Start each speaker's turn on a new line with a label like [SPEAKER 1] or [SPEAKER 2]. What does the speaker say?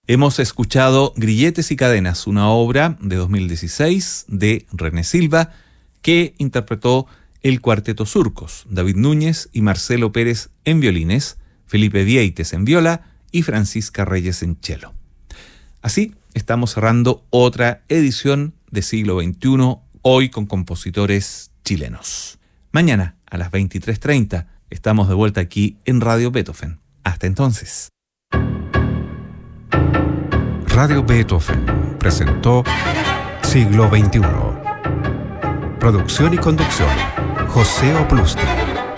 [SPEAKER 1] Hemos escuchado Grilletes y Cadenas, una obra de 2016 de René Silva, que interpretó el Cuarteto Surcos, David Núñez y Marcelo Pérez en violines, Felipe Vieites en viola y Francisca Reyes en cello. Así estamos cerrando otra edición de Siglo XXI, hoy con compositores chilenos. Mañana a las 23:30 estamos de vuelta aquí en Radio Beethoven. Hasta entonces.
[SPEAKER 2] Radio Beethoven presentó Siglo XXI. Producción y conducción, José Oplusti.